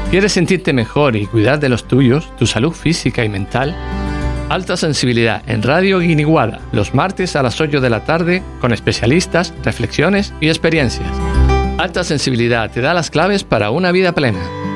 ¿Quieres sentirte mejor y cuidar de los tuyos, tu salud física y mental? Alta Sensibilidad en Radio Guiniguada, los martes a las 8 de la tarde, con especialistas, reflexiones y experiencias. Alta Sensibilidad te da las claves para una vida plena.